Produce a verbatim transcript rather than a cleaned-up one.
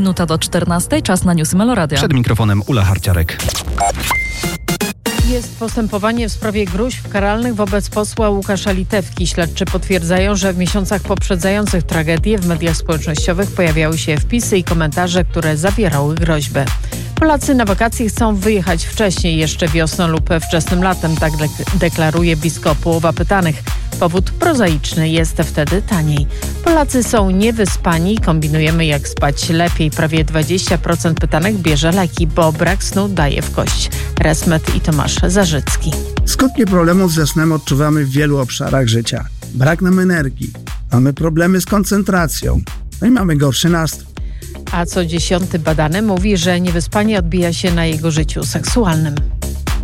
Minuta do czternastej, czas na newsy Meloradia. Przed mikrofonem Ula Harciarek. Jest postępowanie w sprawie gróźb karalnych wobec posła Łukasza Litewki. Śledczy potwierdzają, że w miesiącach poprzedzających tragedię w mediach społecznościowych pojawiały się wpisy i komentarze, które zawierały groźby. Polacy na wakacje chcą wyjechać wcześniej, jeszcze wiosną lub wczesnym latem, tak dek- deklaruje blisko połowa pytanych. Powód prozaiczny, jest wtedy taniej. Polacy są niewyspani, kombinujemy jak spać lepiej. Prawie dwadzieścia procent pytanych bierze leki, bo brak snu daje w kość. Resmet i Tomasz Zarzycki. Skutki problemów ze snem odczuwamy w wielu obszarach życia. Brak nam energii, mamy problemy z koncentracją, no i mamy gorszy nastrój. A co dziesiąty badany mówi, że niewyspanie odbija się na jego życiu seksualnym.